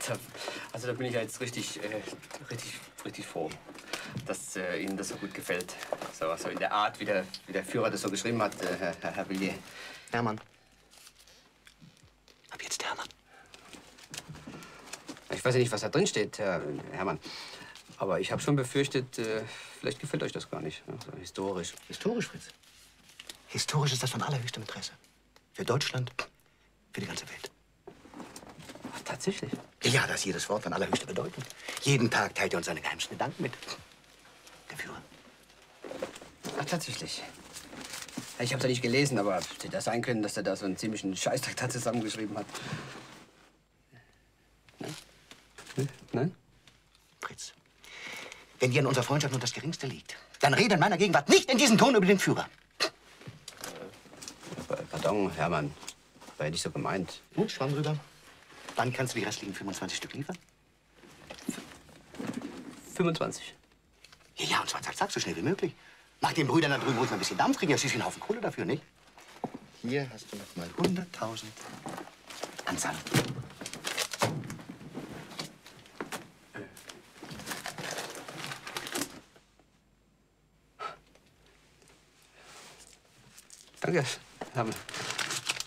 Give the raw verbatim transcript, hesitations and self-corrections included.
da, also da bin ich ja jetzt richtig, äh, richtig, richtig froh, dass äh, Ihnen das so gut gefällt. So, so in der Art, wie der, wie der Führer das so geschrieben hat, äh, Herr, Herr Villiers. Hermann. Ab jetzt Hermann. Ich weiß ja nicht, was da drin steht, Herr Hermann. Aber ich habe schon befürchtet, äh, vielleicht gefällt euch das gar nicht. Ja, so historisch. Historisch, Fritz? Historisch ist das von allerhöchstem Interesse. Für Deutschland, für die ganze Welt. Ach, tatsächlich? Ja, das ist jedes Wort von allerhöchster Bedeutung. Jeden Tag teilt er uns seine geheimsten Gedanken mit. Der Führer. Ach, tatsächlich. Ich habe es ja nicht gelesen, aber hätte das sein können, dass er da so einen ziemlichen Scheißtraktat zusammengeschrieben hat. Nein? Hm? Nein? Fritz, wenn dir in unserer Freundschaft nur das Geringste liegt, dann rede in meiner Gegenwart nicht in diesem Ton über den Führer. Pardon, Hermann. War ja nicht so gemeint. Gut, schwamm drüber. Wann kannst du die restlichen fünfundzwanzig Stück liefern? fünfundzwanzig. Ja, ja, und zwar zack, zack, so schnell wie möglich. Mach den Brüdern da drüben ruhig mal ein bisschen Dampf, kriegen ja schließlich einen Haufen Kohle dafür, nicht? Hier hast du noch mal hunderttausend an Sand. Danke, Hermann.